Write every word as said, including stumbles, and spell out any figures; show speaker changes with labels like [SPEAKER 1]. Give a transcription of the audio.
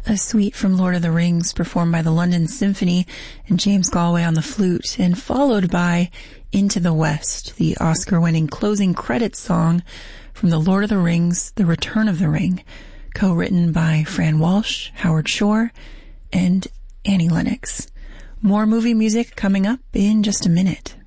[SPEAKER 1] a suite from Lord of the Rings performed by the London Symphony and James Galway on the flute, and followed by Into the West, the Oscar-winning closing credits song from The Lord of the Rings, The Return of the Ring, co-written by Fran Walsh, Howard Shore, and Annie Lennox. More movie music coming up in just a minute.